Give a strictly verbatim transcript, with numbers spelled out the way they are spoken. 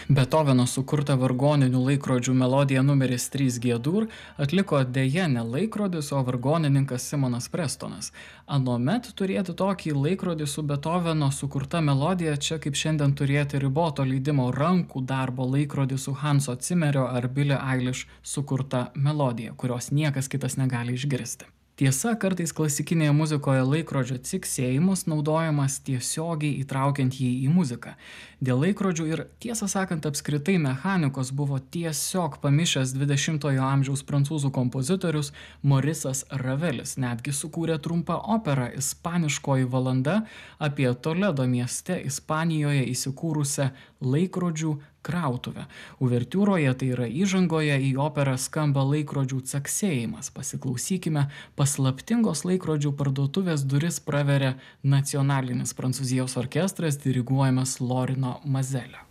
Beethoveno sukurtą vargoninių laikrodžių melodiją numeris trys G-dur atliko deja ne laikrodis, o vargonininkas Simonas Prestonas. Anuomet turėti tokį laikrodį su Beethoveno sukurta melodija čia kaip šiandien turėti riboto leidimo rankų darbo laikrodį su Hanso Zimmerio ar Billie Eilish sukurta melodija, kurios niekas kitas negali išgirsti. Tiesa, kartais klasikinėje muzikoje laikrodžio ciksėjimas naudojamas tiesiogiai įtraukiant jį į muziką. Dėl laikrodžių ir, tiesą sakant, apskritai mechanikos buvo tiesiog pamišęs dvidešimtojo amžiaus prancūzų kompozitorius Morisas Ravelis. Netgi sukūrė trumpą operą Ispaniškoji valanda apie Toledo mieste Ispanijoje įsikūrusią laikrodžių krautuvę. Uvertiūroje, tai yra įžangoje, į operą skamba laikrodžių caksėjimas. Pasiklausykime, paslaptingos laikrodžių parduotuvės duris praveria nacionalinis Prancūzijos orkestras diriguojamas Lorino Mazelio.